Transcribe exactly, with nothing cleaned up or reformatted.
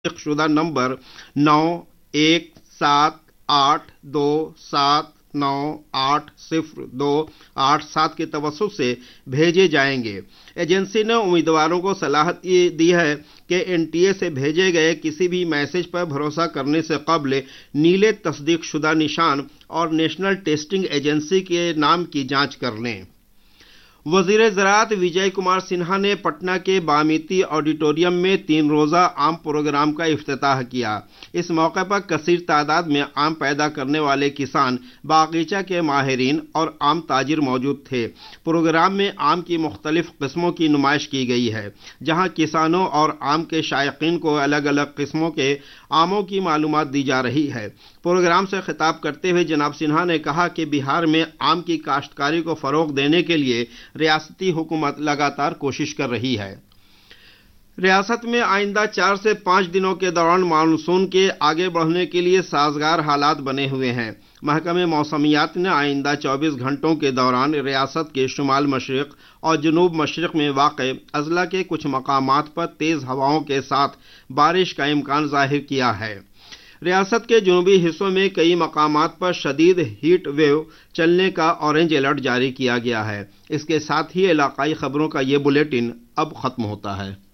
تصدیق شدہ نمبر نو ایک سات آٹھ دو سات نو آٹھ صفر دو آٹھ سات کے توسط سے بھیجے جائیں گے۔ ایجنسی نے امیدواروں کو صلاح دی ہے کہ این ٹی اے سے بھیجے گئے کسی بھی میسج پر بھروسہ کرنے سے قبل نیلے تصدیق شدہ نشان اور نیشنل ٹیسٹنگ ایجنسی کے نام کی جانچ کر لیں۔ وزیر زراعت وجے کمار سنہا نے پٹنہ کے بامیتی آڈیٹوریم میں تین روزہ آم پروگرام کا افتتاح کیا۔ اس موقع پر کثیر تعداد میں آم پیدا کرنے والے کسان، باغیچہ کے ماہرین اور آم تاجر موجود تھے۔ پروگرام میں آم کی مختلف قسموں کی نمائش کی گئی ہے، جہاں کسانوں اور آم کے شائقین کو الگ الگ قسموں کے آموں کی معلومات دی جا رہی ہے۔ پروگرام سے خطاب کرتے ہوئے جناب سنہا نے کہا کہ بہار میں آم کی کاشتکاری کو فروغ دینے کے لیے ریاستی حکومت لگاتار کوشش کر رہی ہے۔ ریاست میں آئندہ چار سے پانچ دنوں کے دوران مانسون کے آگے بڑھنے کے لیے سازگار حالات بنے ہوئے ہیں۔ محکمہ موسمیات نے آئندہ چوبیس گھنٹوں کے دوران ریاست کے شمال مشرق اور جنوب مشرق میں واقع اضلاع کے کچھ مقامات پر تیز ہواؤں کے ساتھ بارش کا امکان ظاہر کیا ہے۔ ریاست کے جنوبی حصوں میں کئی مقامات پر شدید ہیٹ ویو چلنے کا اورنج الرٹ جاری کیا گیا ہے۔ اس کے ساتھ ہی علاقائی خبروں کا یہ بلیٹن اب ختم ہوتا ہے۔